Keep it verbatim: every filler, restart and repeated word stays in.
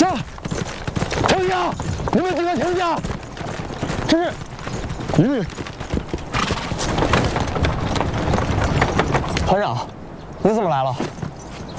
下！停下！你们几个停下！这是，玉。团长，你怎么来了？